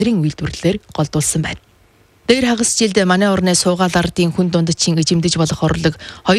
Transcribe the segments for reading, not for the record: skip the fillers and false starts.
нэрийн үйлдвэрлэлээр голдуулсан байна. Дээр хагас жилд манай орны суугаал ардын хүн дундчин эзэмдэж болох орлого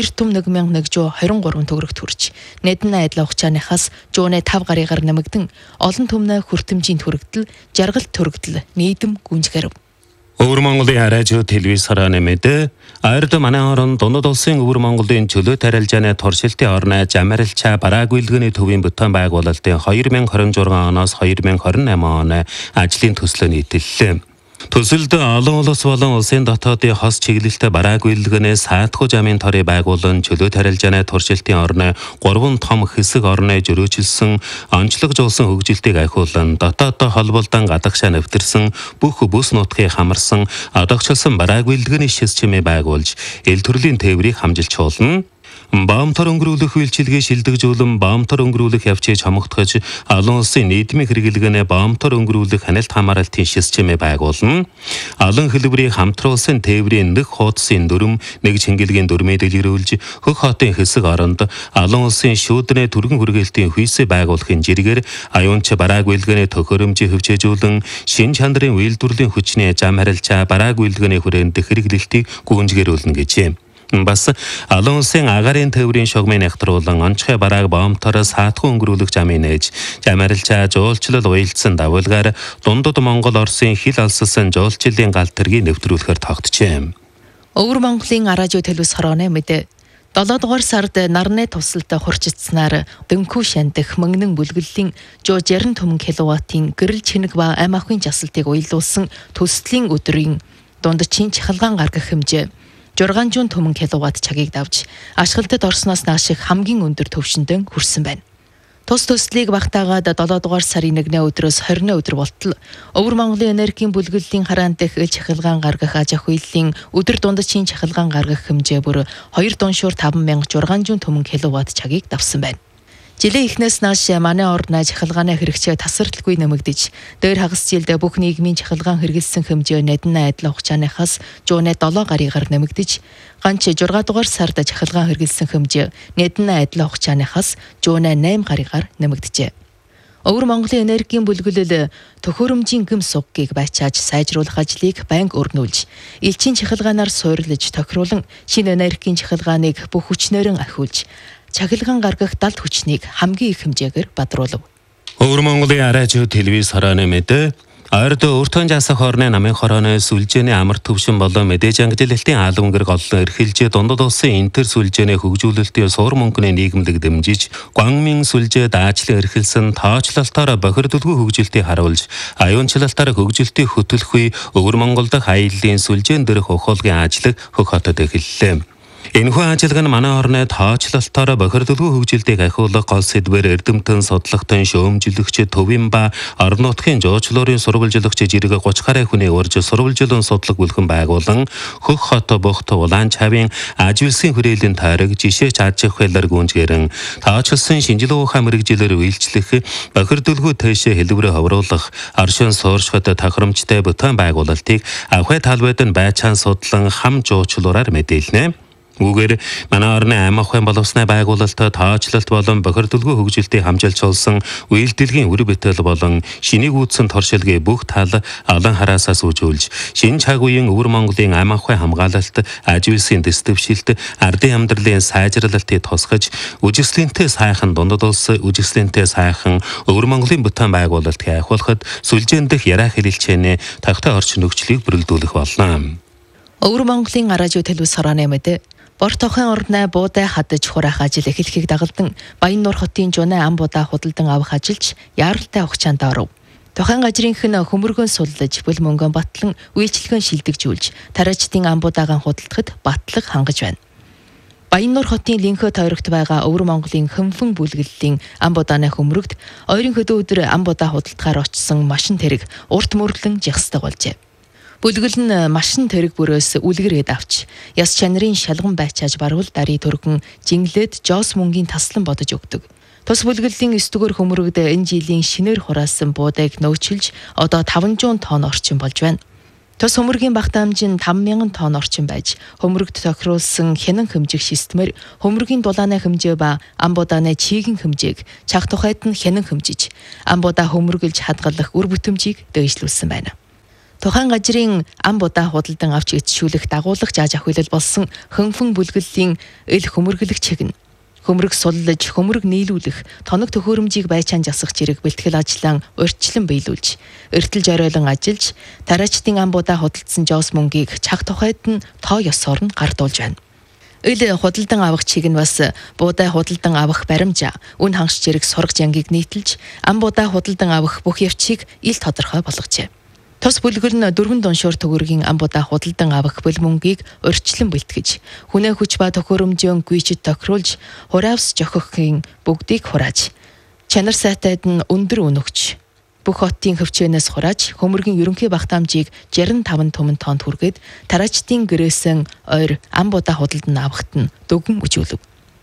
2.123 төгрөгт хүрч, нэдэн айдлаа хугацааныхаас жууны 5 гарыгаар нэмэгдэн олон түмнээ хүртэмжийн төрөгдөл, жаргал төрөгдөл нийтэм гүнжгэрв. Өвөр Монголын радио телевиз харааны мэдээ Аярд манай орон дунд улсын Өвөр Монголын чөлөө тарилжааны туршилтын орны Жамарилчаа бараагүйлгэний төвийн бүтээн байгуулалтын 2026 оноос 2028 оны ажлын төслөө нийтэллээ. Төсөлд олон улс болон улсын дотоодын хос чиглэлтэй бараагүйлгэний саатхуу жамын торыг байгуулан чөлөө тарилжааны туршилтын орны 3 том хэсэг орны жөрөөжилсөн онцлогжуулсан хөгжилтийг ахиулан дотооддоо холболдон гадагшаа нэвтэрсэн бүх бүс нутгийг хамарсан одогчлсон бараагүйлгэний шис чимээ байгуулж эл төрлийн тээврийг хамжилчуулна. Баамтар өнгөрүүлэх үйлчилгээ шилдэгжүүлэн баамтар өнгөрүүлэх явцыг хамгахдаж олон улсын нийгмийн хэрэглэгэнэ баамтар өнгөрүүлэх ханалт хамгаалалтын шис чимээ байгуулна. Олон хэлбэрийн хамтруулсан тээврийн нэг хуудсын дүрм, нэг чингэлгийн дүрмийг дэлгэрүүлж хөх хотын хэсэг оронд олон улсын шүүдрээ түргэн хүргээлтийн хүйсээ байгуулахын жиргээр аюунч бараагүйлгэний төхөөрөмжийг хөгжүүлэн шин чанарын үйлдвэрлэлийн хүчний зам харилцаа бараагүйлгэний хүрээнд хэрэглэлтийг гүйцэтгүүлнэ гэжээ. Бас олон улсын агарын тээврийн шугамыг нягтруулан онцгой барааг баамтар саатхуу өнгөрүүлэх замын ээж Жамарилчаа жуулчлал уялдсан давуулгаар дундад Монгол Оросын хил алссан жуулчлалын гал тэргийг нэвтрүүлэхээр тогтжээ. Өвөр Монголын радио телевиз хорооны мэдээ 7 дугаар сард нарны тусалд хурцдсанаар дөнхүү шандах мөнгөн бүлгэллийн 160 түмэн киловаттын гэрэл чинэг ба ам ахын жасалтыг уялдуулсан төслийн өдрийн дундчин чахалгаан гаргах хэмжээ 600 түмэн киловатт цагийг давж ашиглалтад орсноос нааш хамгийн өндөр төвшөндөө хүрсэн байна. Тус төслийг багтаагаад 7 дугаар сарын 1-ний өдрөөс 20-ны өдөр болтол Өвөр Монголын энергийн бүлгэллийн хараан дэх чахалгаан гаргах аж ахуйлын өдөр дундчин чахалгаан гаргах хэмжээ бүр 2 дуншуур 5600 түмэн киловатт цагийг давсан байна. Жилийн эхнээс нааш манай орны чахалгааны хэрэгцээ тасралтгүй нэмэгдэж, дээр хагас жилд бүх нийгмийн чахалгаан хэрэгэлсэн хэмжээ нэдэн айдлаа хугацааныхаас жууны 7 гарыгаар нэмэгдэж, ганц 6 дугаар сард чахалгаан хэрэгэлсэн хэмжээ нэдэн айдлаа хугацааныхаас жууны 8 гарыгаар нэмэгдэжээ. Өвөр Монголын энергийн бүлгэлэл төхөөрөмжийн гэм суггийг байчааж сайжруулах ажлыг байнга өрнүүлж, элчин чахалгаанаар суйрлаж тохируулан шинэ энергийн чахалгааныг бүх хүчнээрэн ахиулж, чахалгаан гаргах далд хүчнийг хамгийн их хэмжээгээр бадруулав. Өвөр Монголын радио телевиз харааны мэдээ Аярд өөртөө жасах орны намын хорооны сүлжээний амар төвшин болон мэдээж ангилалтын албангэр голлон эрхэлж дундад улсын интер сүлжээний хөгжүүлэлтийн суур мөнгөний нийгэмлэг дэмжиж Гуанмин сүлжээ даажлан эрхэлсэн тоочлолтоор бохирдолгүй хөгжилтийг харуулж аюунчлалтаар хөгжилтийг хөтөлөх үе Өвөр Монгол дахь аяллаа сүлжээн дээрх ухуулгын ажлыг хөх хотод эхэллээ. Энэхүү ажиллагаа нь манай орны тоочлолтоор бохирдолгүй хөгжилтийг ахиулах гол сэдвээр эрдэмтэн, судлахтан, шүүмжлэгч, төвийн ба орон нутгийн жуулчлалын сурвалжлагч жиргээ 30 гаруй хүний урьж сурвалжлан судлаг бүлгэн байгуулан хөх хот бухт улаан чавын аж үйлсийн хүрээлийн тойрог жишээч аж ахуйлаар гүнжгэрэн тоочлсон шинжилгээ ухаан мэрэгжилээр үйлчлэх бохирдолгүй тэшээ хэлбэрээ ховруулах оршин сууршихад тохиромжтой бүтээн байгуулалтыг авхай талбайд нь байцаан судлан хам жуулчлалаар мэдээлнэ. Үүгээр манай орны ам ахуйн боловсны байгуулалтад тоочлолт болон бохирдолгүй хөгжилтийг хамжилчулсан үйлдэлгийн үр бүтээл болон шинийг үүдсэн туршилгээ бүх тал олон хараасаас үжүүлж шинэ цаг үеийн Өвөр Монголын ам ахуйн хамгаалалт, аж үйлсийн дэвшилт, ардын амьдралын сайжруулалтыг тусгаж үжигслэнтэй сайхан дундад улс, үжигслэнтэй сайхан Өвөр Монголын бүтээн байгуулалтыг ахиулахад сүлжээн дэх яраа хэлэлцээний тогттой орчин нөхцөлийг бүрэлдүүлэх болно. Өвөр Монголын радио телевиз харааны мэдээ Бортохын орны буудай хадаж хураах ажил эхлэхийг дагалдан Баяннуур хотын жуны ам будаа худалдан авах ажилч яаралтай хугацаанд оров. Тухайн газрынх нь хөмөргөн суллаж, бүл мөнгөн батлан, үйлчлэгэн шилдэгжүүлж, тариачдын ам будаагаан худалдахад батлаг хангаж байна. Баяннуур хотын Линхэ тойрогт байгаа Өвөр Монголын хөнфөн бүлгэллийн ам будааны хөмрөгт ойрын хөдөө өдөр ам будаа худалдахаар очсон машин тэрэг урт мөрлөн жигсдэг болжээ. Бүлгэл нь машин тэрэг бүрөөс үлгэрээд авч, яс чанарын шалган байчааж баруул дарий төргөн жинглээд жоос мөнгөний таслан бодож өгдөг. Тус бүлгэлийн 9 дугаар хөмрөгд энэ жилийн шинээр хураасан буудайг нөөцлж одоо 500 тонн орчим болж байна. Тус хөмрөгийн багтаамж нь 5,000 тонн орчим байж, хөмрөгт тохируулсан хянан хэмжих системээр хөмрөгийн дулааны хэмжээ ба ам будааны чигийн хэмжээг чаг тухайд нь хянан хэмжиж, ам будаа хөмрөглж хадгалах үр бүтэмжийг дээшлүүлсэн байна. Тухайн газрын ам будаа худалдан авч эзшүүлэх дагуулгач аж ахуйлал болсон хөнфөн бүлгэллийн ил хөмөргөлөх чигнэ. Хөмрөг суллаж, хөмрөг нийлүүлэх, тоног төхөөрөмжийг байчаан засах зэрэг бэлтгэл ажлаа урьдчилан биелүүлж, эртэлж оройлон ажиллаж, тариачдын ам будаа худалдсан жоос мөнгийг чаг тухайд нь тоо ёсоор нь гардуулж байна. Ил худалдан авах чиг нь бас буудаа худалдан авах баримжаа, үн хангаш зэрэг сургаж янгийг нийтэлж, ам будаа худалдан авах бүх явцыг ил тодорхой болгожээ. Тус бүлгэр нь 4 дуншуур төгрөгийн ам будаа худалдан авах бүл мөнгийг урьдчилан бэлтгэж, хүнээ хүч ба төхөөрөмжийн гүйчид тохируулж, хураавс жохихын бүгдийг хурааж, чанар сайтад нь өндөр өнөгч, бүх хотын хөвчөөнөөс хурааж, хөмөргийн ерөнхий багтаамжийг 65 түмэн тонн хүргээд тариачдын гэрээсэн ойр ам будаа худалдан авахт нь дүгэн үжүүлв.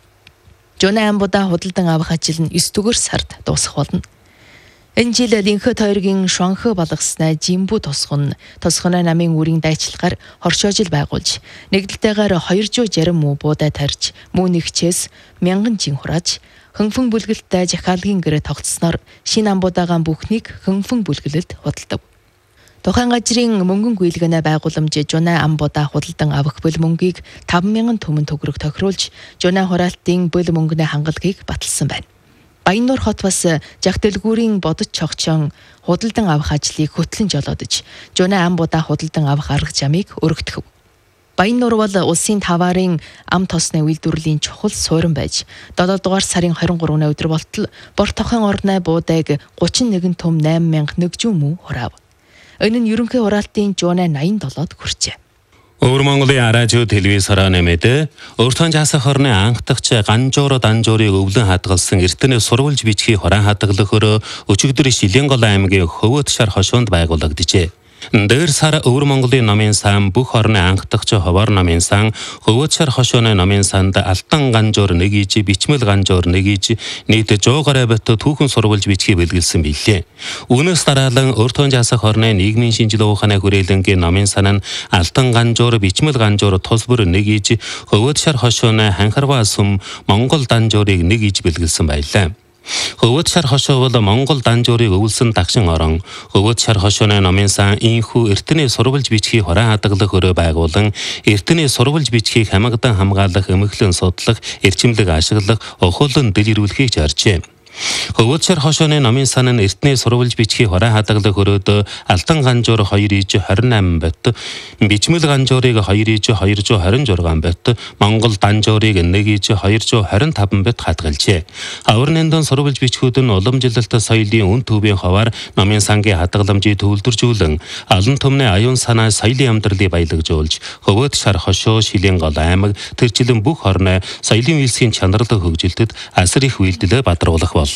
Жонэ ам будаа худалдан авах ажил нь 9 дугаар сард дуусах болно. Энэ жил Линхэ тойргийн шонхө болгосноо Жимбу тосгон намын үрийн дайчилгаар хоршоожил байгуулж, нэгдэлтэйгээр 260 муу буудаа тарьж, муу нэгчээс 1000 жин хурааж, хөнфөн бүлгэлтэй жахаалгийн гэрээ тогтсноор шинэ ам будаагаан бүхнийг хөнфөн бүлгэлэлд худалдав. Тухайн газрын мөнгөн гүйлгэнэ байгууламж Жонэ ам будаа худалдан авах бүл мөнгийг 5000 түмэн төгрөг тохируулж, Жонэ хураалтын бүл мөнгөний хангалгийг баталсан байна. Баяннуур хот бас жагтэлгүүрийн бодож цогчон худалдан авах ажлыг хөтлөн жолоодож, Жонэ ам будаа худалдан авах арга замыг өргөдгөв. Баяннуур бол улсын таваарын ам тосны үйлдвэрлэлийн чухал суурин байж, 7 дугаар сарын 23-ны өдөр болтол Бор тохон орны буудаг 31 түм 8100 муу хураав. Энэ нь ерөнхий хураалтын Жонэ 87-д хүрчээ. Өвөр Монголын радио телевиз хорооны мэдээ Өртөн жасах хорны анхдагч Ганжуур Данжуурыг өвлөн хадгалсан эртний сурвалж бичгийн хорон хадгалахөөр өчигдөр Шилэнгол аймгийн Хөвөт шар хошуунд байгуулагдажээ. Дээр сар Өвөр Монголын номын сан бүх орны анхдагч Ховор номын сан Хөвөт шар хошууны номын санд Алтан Ганжуур нэгийж Бичмэл Ганжуур нэгийж нийт 100 гаруй бот түүхэн сурвалж бичгийг бэлгэлсэн билээ. Үүнээс дараалан Өртөн жасах хорны нийгмийн шинжилгээ ухааны хүрээлэнгийн номын сан нь Алтан Ганжуур Бичмэл Ганжуур тус бүр нэгийж Хөвөт шар хошууны Ханхарваа сүм Монгол Данжуурыг нэгийж бэлгэлсэн байлаа. Хөвөт шар хошуу бол Монгол Данжуурыг өвлсөн дагшин орон Хөвөт шар хошууны номын сан инхүү эртний сурвалж бичгийг хорон хадгалах өрөө байгуулан эртний сурвалж бичгийг хамгадан хамгаалах, эмхлэн судлах, эрчимлэг ашиглах, ухуулан дэлгэрүүлэхийг зоржээ. Хөвөт шар хошууны номын сан нь эртний сурвалж бичгийг хорон хадгалах өрөөд Алтан Ганжуур 228 бот, Бичмэл Ганжуурыг 226 бот, Монгол Данжуурыг 125 бот хадгалжээ. Авар нандин сурвалж бичгүүд нь уламжлалт соёлын үн төвийн ховоор номын сангийн хадгаламжийг төвлөржүүлэн олон түмний аюун санаа соёлын амьдралыг баялагжуулж Хөвөт шар хошуу Шилэнгол аймаг тэрчлэн бүх орны соёлын үйлсийн чанарлаг хөгжилтэд асар их үйлдэлээ бадруулах болно.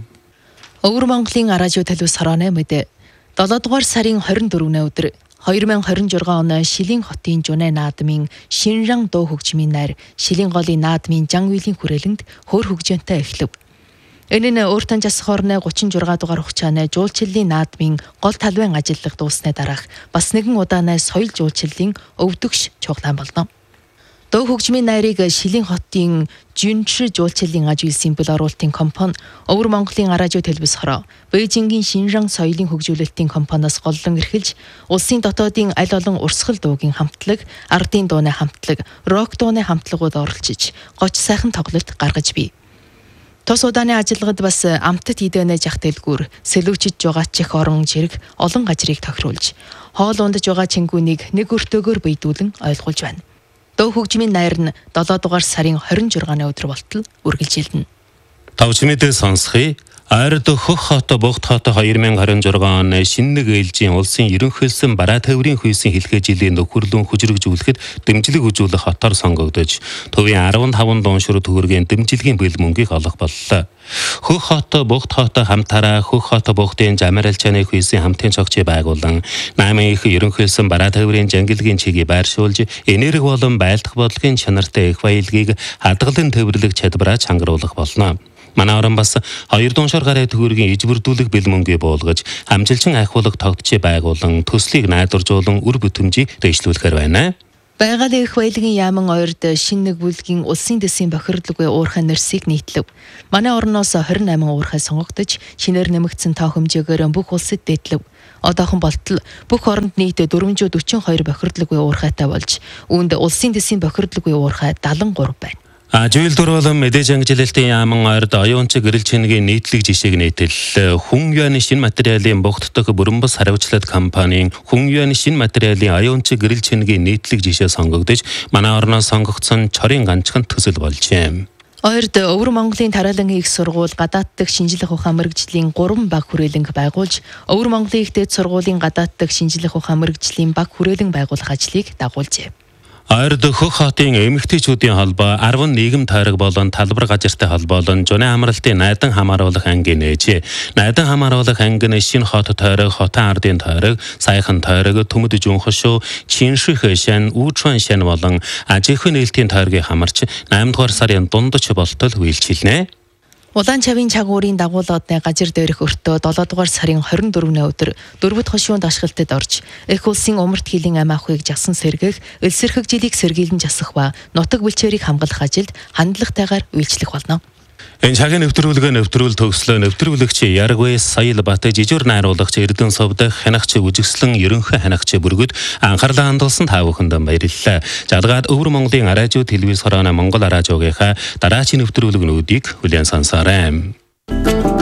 Өвөр Монголын радио телевиз хорооны мэдээ 7 дугаар сарын 24-ний өдөр 2026 оны Шилэн хотын Жонэ наадмын Шинран дуу хөгжмийн найр Шилэнголын наадмын Жан үйлийн хүрээлэнд хөр хөгжөөнтэй эхлэв. Энэ нь Өртөн жасах хорны 36 дугаар хугацааны жуулчлалын наадмын гол талбайн ажиллах дууссаны дараах бас нэгэн удааны соёл жуулчлалын өвдөгч чухлаан болно. Дуу хөгжмийн найрыг Шилэн хотын Жүншир жуулчлалын аж үйлсийн бүл оруулалтын компани, Өвөр Монголын радио телевиз хороо, Бээжингийн Шинран соёлын хөгжүүлэлтийн компаниас голлон эрхэлж, улсын дотоодын аль олон урсгал дуугийн хамтлаг, ардын дууны хамтлаг, рок дууны хамтлагууд оролцож, гоч сайхан тоглолт гаргаж бий. Тус удааны ажиллагад бас амтд идэнэ жагтэлгүүр, сэлүүчж байгаа чих орон жирэг олон газрыг тохируулж, хоол ундаж байгаа чингүүнийг нэг өртөөгөөр бийдүүлэн ойлгуулж байна. Дуу хөгжмийн найр нь 7 дугаар сарын 26-ны өдөр болтол үргэлжилнэ. Тавч мэдээ сонсхий. Ард хөх хот Богд хот 2026 оны шинэ ээлжийн улсын ерөнхийлсөн бараа тээврийн хүйсийн хэлхээ жилийн нөхөрлөн хүчрэгжүүлэхэд дэмжлэг үзүүлэх хотоор сонгогдож, төвийн 15 дууншир төгрөгийн дэмжлэгийн бэл мөнгийг олох боллоо. Хөх хот Богд хот хамтараа Хөх хот Богдын Жамаралчааны хүйсийн хамтын цогцыг байгуулан 8 их ерөнхийлсөн бараа тээврийн жангилгийн чигийг байршуулж, энерги болон байлдах бодлогын чанартай их баялагийг хадгалан тээвэрлэх чадвараа чангаруулах болно. Манай орон бас 2 дууншир гараа төгрөгийн ижбэрдүүлэх бэл мөнгийг буулгаж, хамжилчин ахиулах тогтцыг байгуулан төслийг найдваржуулан үр бүтэмжийг дэвшлүүлэхээр байна. Байгалийн их баялагын яаман ойрд шинэ нэг бүлгийн улсын дэсийн бохирдлогын уурхай нэрсийг нийтлэв. Манай орноос 28 уурхай сонгогдож, шинээр нэмэгдсэн тоо хэмжээгээр бүх улсад дээдлэв. одоохон болтол бүх оронд нийт 442 бохирдлоггүй уурхайтай болж үүнд улсын төсвийн бохирдлоггүй уурхай 73 байна. Жийлдүр болон мэдээж ангижилалтын яаман ойрд оюунч гэрэл чингийн нийтлэг жишээг нийтэл Хүн Юаны шинэ материалын богддог бүрэн бус хариуцлага компанийн Хүн Юаны шинэ материалын оюунч гэрэл чингийн нийтлэг жишээ сонгогдож манай орноос сонгогдсон чорын ганцхан төсөл болжээ. Ойрд Өвөр Монголын тариалан их сургууль гадаад дахь шинжлэх ухаан мэргэжлийн 3 баг хүрээлэнг байгуулж Өвөр Монголын их дээд сургуулийн гадаад дахь шинжлэх ухаан мэргэжлийн баг хүрээлэн байгуулах ажлыг дагуулжээ. Ойрд Хөх хотын эмэгтэйчүүдийн холбоо 10 нийгэм тойрог болон талбар газартай холбоо болон Жуны амралтын найдан хамааруулах анги нээжээ. Найдан хамааруулах анги нь шинэ хот тойрог, хотын ардын тойрог, саяхан тойрог, төмөд жүнхшүү, Чинших шан, Үүчван шан болон Ажихын нээлтийн тойргийг хамарч 8 дугаар сарын дундч болтол үйлчилнэ. Улаан чавын чагуурын дагуулуудны газар дээрх өртөө 7 дугаар сарын 24-ний өдөр дөрвөд хошуунд ашиглалтад орж их улсын умард хилийн ам ахуйг жасан сэргэх, элсэрхэг жилийг сэргийлэн жасах ба нутаг бүлчээрийг хамгаалах ажилд хандлагатайгаар үйлчлэх болно. Энэ цагийн нэвтрүүлэг төгслөө нэвтрүүлэгч Яргвэ Саял Бат жижигэр найруулагч Эрдэнэ Совдох хянагч үжигслэн ерөнхий хянагч бүргэд анхаарлаа хандуулсан та бүхэнд баярлалаа. Жалгаад Өвөр Монголын радио телевиз хорооны Монгол радиогийнхаа дараагийн нэвтрүүлгнүүдийг хүлээн сонсоорой.